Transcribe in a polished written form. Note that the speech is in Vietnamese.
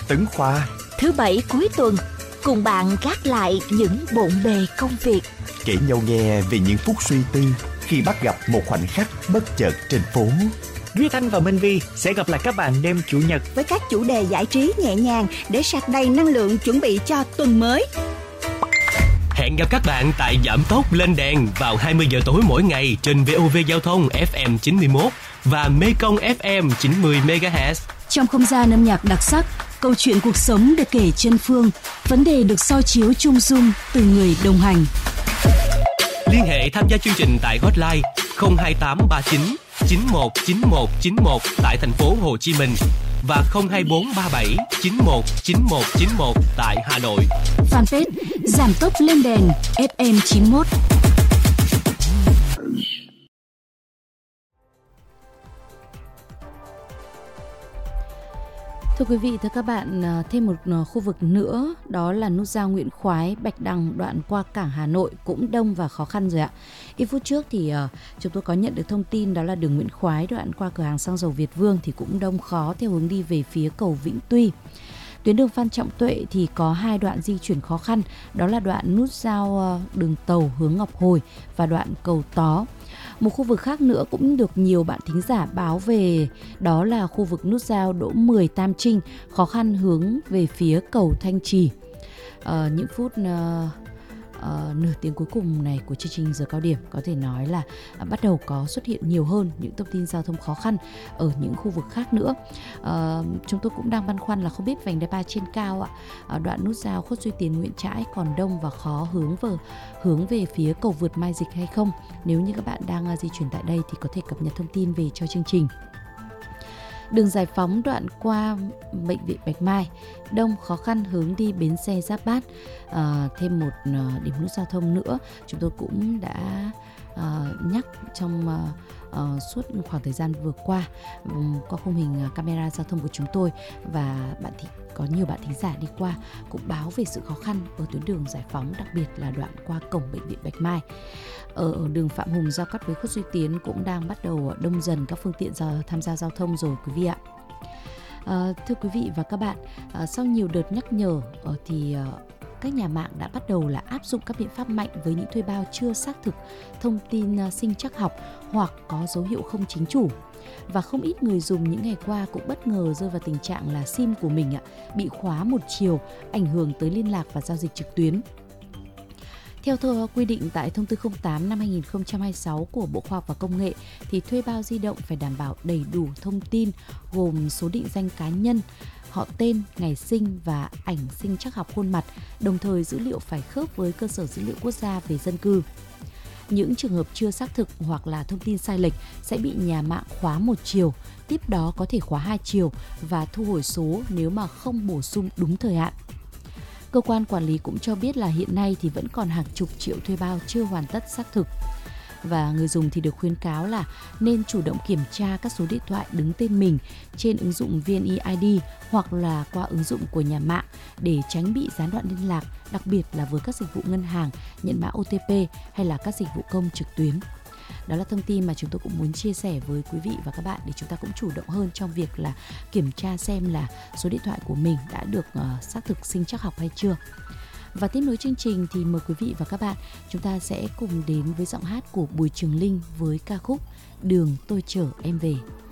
Tấn Khoa. Thứ Bảy cuối tuần, cùng bạn gác lại những bộn bề công việc, kể nhau nghe về những phút suy tư khi bắt gặp một khoảnh khắc bất chợt trên phố. Duy Thanh và Minh Vi sẽ gặp lại các bạn đêm Chủ nhật với các chủ đề giải trí nhẹ nhàng để sạc đầy năng lượng chuẩn bị cho tuần mới. Hẹn gặp các bạn tại Giảm Tốc Lên Đèn vào 20 giờ tối mỗi ngày trên VOV Giao thông FM 91 và Mekong FM 90 MHz. Trong không gian âm nhạc đặc sắc, câu chuyện cuộc sống được kể chân phương, vấn đề được soi chiếu chung dung từ người đồng hành. Liên hệ tham gia chương trình tại hotline 02839 919191 tại thành phố Hồ Chí Minh và 02437 919191 tại Hà Nội. Fanpage Giảm Tốc Lên Đèn FM 91. Thưa quý vị, thưa các bạn, thêm một khu vực nữa đó là nút giao Nguyễn Khoái, Bạch Đằng đoạn qua cảng Hà Nội cũng đông và khó khăn rồi ạ. Ít phút trước thì chúng tôi có nhận được thông tin đó là đường Nguyễn Khoái đoạn qua cửa hàng xăng dầu Việt Vương thì cũng đông khó theo hướng đi về phía cầu Vĩnh Tuy. Tuyến đường Phan Trọng Tuệ thì có 2 đoạn di chuyển khó khăn, đó là đoạn nút giao đường Tàu hướng Ngọc Hồi và đoạn cầu Tó. Một khu vực khác nữa cũng được nhiều bạn thính giả báo về, đó là khu vực nút giao Đỗ Mười Tam Trinh, khó khăn hướng về phía cầu Thanh Trì. Những phút nửa tiếng cuối cùng này của chương trình giờ cao điểm có thể nói là bắt đầu có xuất hiện nhiều hơn những thông tin giao thông khó khăn ở những khu vực khác nữa. Chúng tôi cũng đang băn khoăn là không biết vành đai 3 trên cao đoạn nút giao Khuất Duy Tiến Nguyễn Trãi còn đông và khó hướng về phía cầu vượt Mai Dịch hay không. Nếu như các bạn đang di chuyển tại đây thì có thể cập nhật thông tin về cho chương trình. Đường Giải Phóng đoạn qua Bệnh viện Bạch Mai đông khó khăn hướng đi bến xe Giáp Bát. Thêm một điểm nút giao thông nữa chúng tôi cũng đã nhắc trong suốt khoảng thời gian vừa qua qua khung hình camera giao thông của chúng tôi, và có nhiều bạn thính giả đi qua cũng báo về sự khó khăn ở tuyến đường Giải Phóng, đặc biệt là đoạn qua cổng Bệnh viện Bạch Mai. Ở đường Phạm Hùng giao cắt với Khuất Duy Tiến cũng đang bắt đầu đông dần các phương tiện tham gia giao thông rồi quý vị ạ. Thưa quý vị và các bạn, sau nhiều đợt nhắc nhở thì các nhà mạng đã bắt đầu là áp dụng các biện pháp mạnh với những thuê bao chưa xác thực thông tin sinh trắc học hoặc có dấu hiệu không chính chủ. Và không ít người dùng những ngày qua cũng bất ngờ rơi vào tình trạng là SIM của mình bị khóa một chiều, ảnh hưởng tới liên lạc và giao dịch trực tuyến. Theo quy định tại thông tư 08 năm 2026 của Bộ Khoa học và Công nghệ thì thuê bao di động phải đảm bảo đầy đủ thông tin gồm số định danh cá nhân, họ tên, ngày sinh và ảnh sinh trắc học khuôn mặt, đồng thời dữ liệu phải khớp với cơ sở dữ liệu quốc gia về dân cư. Những trường hợp chưa xác thực hoặc là thông tin sai lệch sẽ bị nhà mạng khóa một chiều, tiếp đó có thể khóa 2 chiều và thu hồi số nếu mà không bổ sung đúng thời hạn. Cơ quan quản lý cũng cho biết là hiện nay thì vẫn còn hàng chục triệu thuê bao chưa hoàn tất xác thực. Và người dùng thì được khuyến cáo là nên chủ động kiểm tra các số điện thoại đứng tên mình trên ứng dụng VNeID hoặc là qua ứng dụng của nhà mạng để tránh bị gián đoạn liên lạc, đặc biệt là với các dịch vụ ngân hàng, nhận mã OTP hay là các dịch vụ công trực tuyến. Đó là thông tin mà chúng tôi cũng muốn chia sẻ với quý vị và các bạn để chúng ta cũng chủ động hơn trong việc là kiểm tra xem là số điện thoại của mình đã được xác thực sinh trắc học hay chưa. Và tiếp nối chương trình thì mời quý vị và các bạn chúng ta sẽ cùng đến với giọng hát của Bùi Trường Linh với ca khúc Đường Tôi Chở Em Về.